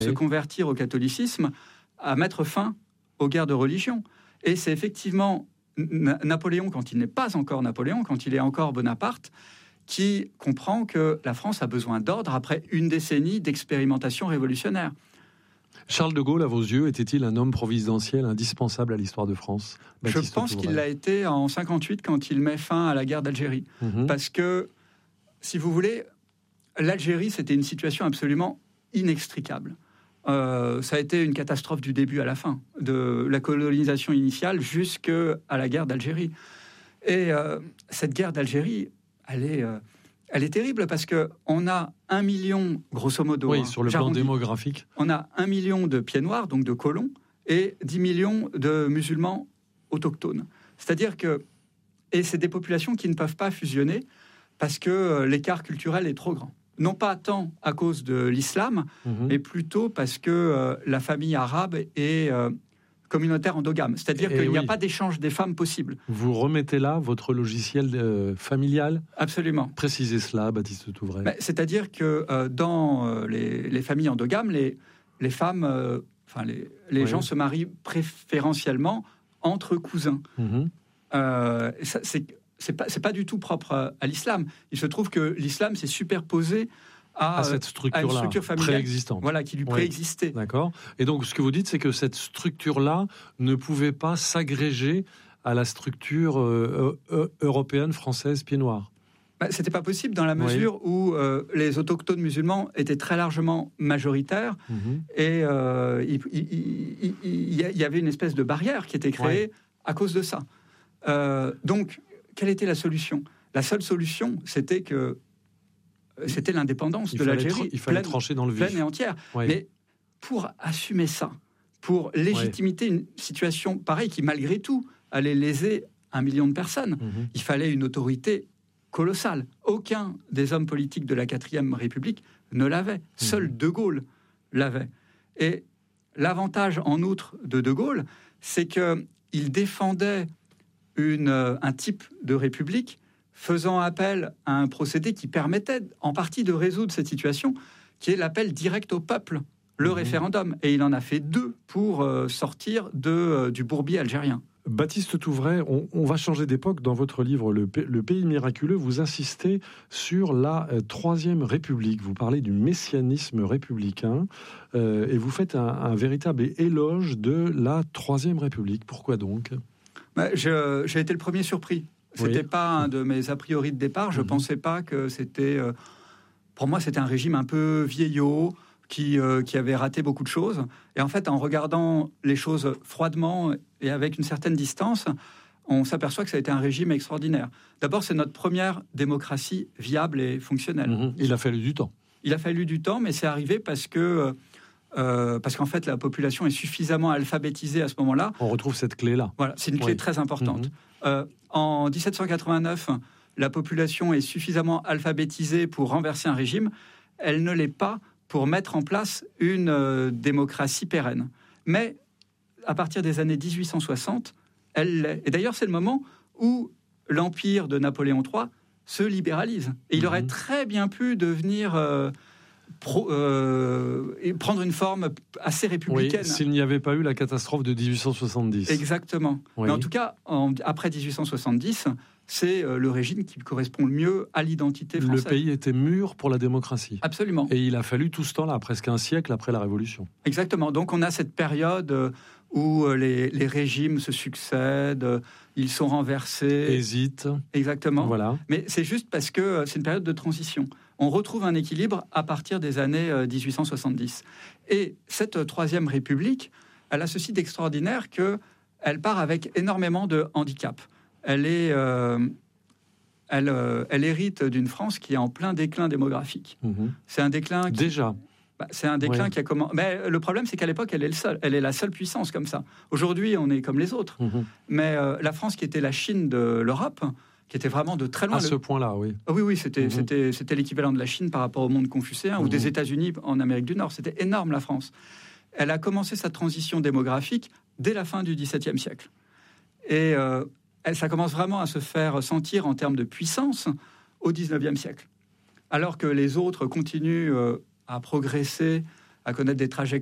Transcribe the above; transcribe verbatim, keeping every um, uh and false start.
se convertir au catholicisme, à mettre fin aux guerres de religion. Et c'est effectivement N- Napoléon, quand il n'est pas encore Napoléon, quand il est encore Bonaparte, qui comprend que la France a besoin d'ordre après une décennie d'expérimentation révolutionnaire. Charles de Gaulle, à vos yeux, était-il un homme providentiel indispensable à l'histoire de France ? Baptiste Je pense Tourvel. qu'il l'a été en cinquante-huit quand il met fin à la guerre d'Algérie. Mmh. Parce que, si vous voulez, l'Algérie, c'était une situation absolument inextricable. Euh, ça a été une catastrophe du début à la fin, de la colonisation initiale jusqu'à la guerre d'Algérie. Et euh, cette guerre d'Algérie, elle est, euh, elle est terrible parce qu'on a un million, grosso modo... Oui, hein, sur le plan démographique. On a un million de pieds noirs, donc de colons, et dix millions de musulmans autochtones. C'est-à-dire que... Et c'est des populations qui ne peuvent pas fusionner parce que l'écart culturel est trop grand. Non pas tant à cause de l'islam, mmh. mais plutôt parce que euh, la famille arabe est euh, communautaire endogame. C'est-à-dire et qu'il oui. n'y a pas d'échange des femmes possible. Vous remettez là votre logiciel euh, familial ? Absolument. Précisez cela, Baptiste Touvret. Ben, c'est-à-dire que euh, dans euh, les, les familles endogames, les, les femmes, euh, enfin les, les oui. gens se marient préférentiellement entre cousins. Mmh. Euh, ça, c'est C'est pas, c'est pas du tout propre à l'islam. Il se trouve que l'islam s'est superposé à, à cette structure-là, à une structure familiale préexistante. Voilà, qui lui préexistait. Oui. D'accord. Et donc, ce que vous dites, c'est que cette structure-là ne pouvait pas s'agréger à la structure euh, euh, européenne, française, pieds noirs. Bah, c'était pas possible dans la mesure oui. où euh, les autochtones musulmans étaient très largement majoritaires mmh. et euh, il, il, il, il y avait une espèce de barrière qui était créée oui. à cause de ça. Euh, donc, quelle était la solution ? La seule solution, c'était que c'était l'indépendance il de l'Algérie. Tra- il fallait pleine, trancher dans le vif. Pleine et entière. Oui. Mais pour assumer ça, pour légitimiter oui. une situation pareille qui, malgré tout, allait léser un million de personnes, mm-hmm. il fallait une autorité colossale. Aucun des hommes politiques de la quatrième République ne l'avait. Mm-hmm. Seul De Gaulle l'avait. Et l'avantage, en outre, de De Gaulle, c'est qu'il défendait Une, un type de république faisant appel à un procédé qui permettait en partie de résoudre cette situation, qui est l'appel direct au peuple, le mmh. référendum. Et il en a fait deux pour euh, sortir de, euh, du bourbier algérien. Baptiste Touvret, on, on va changer d'époque. Dans votre livre le, le Pays miraculeux, vous insistez sur la euh, Troisième République. Vous parlez du messianisme républicain euh, et vous faites un, un véritable éloge de la Troisième République. Pourquoi donc ? Je, j'ai été le premier surpris. C'était oui. pas un de mes a priori de départ. Je mmh. pensais pas que c'était... Euh, pour moi, c'était un régime un peu vieillot, qui, euh, qui avait raté beaucoup de choses. Et en fait, en regardant les choses froidement et avec une certaine distance, on s'aperçoit que ça a été un régime extraordinaire. D'abord, c'est notre première démocratie viable et fonctionnelle. Mmh. Il a fallu du temps. Il a fallu du temps, mais c'est arrivé parce que... Euh, parce qu'en fait, la population est suffisamment alphabétisée à ce moment-là. On retrouve cette clé-là. Voilà, c'est une clé oui. très importante. Mm-hmm. Euh, en dix-sept cent quatre-vingt-neuf, la population est suffisamment alphabétisée pour renverser un régime. Elle ne l'est pas pour mettre en place une euh, démocratie pérenne. Mais à partir des années dix-huit cent soixante, elle l'est. Et d'ailleurs, c'est le moment où l'empire de Napoléon trois se libéralise. Et il mm-hmm. aurait très bien pu devenir... Euh, Pro, euh, et prendre une forme assez républicaine. Oui, s'il n'y avait pas eu la catastrophe de dix-huit cent soixante-dix. Exactement. Oui. Mais en tout cas, en, après dix-huit cent soixante-dix, c'est euh, le régime qui correspond le mieux à l'identité française. Le pays était mûr pour la démocratie. Absolument. Et il a fallu tout ce temps-là, presque un siècle après la Révolution. Exactement. Donc on a cette période où les, les régimes se succèdent, ils sont renversés. Hésitent. Exactement. Voilà. Mais c'est juste parce que c'est une période de transition. On retrouve un équilibre à partir des années dix-huit cent soixante-dix. Et cette Troisième République, elle a ceci d'extraordinaire qu'elle part avec énormément de handicaps. Elle, est, euh, elle, euh, elle hérite d'une France qui est en plein déclin démographique. Mmh. C'est un déclin... Qui, Déjà bah, C'est un déclin oui. qui a commencé... Mais le problème, c'est qu'à l'époque, elle est, le seul, elle est la seule puissance comme ça. Aujourd'hui, on est comme les autres. Mmh. Mais euh, la France, qui était la Chine de l'Europe... qui était vraiment de très loin. À ce le... point-là, oui. Ah oui, oui, c'était, mmh. c'était, c'était l'équivalent de la Chine par rapport au monde confucéen mmh. ou des États-Unis en Amérique du Nord. C'était énorme, la France. Elle a commencé sa transition démographique dès la fin du XVIIe siècle. Et euh, elle, ça commence vraiment à se faire sentir en termes de puissance au dix-neuvième siècle. Alors que les autres continuent euh, à progresser à connaître des trajectoires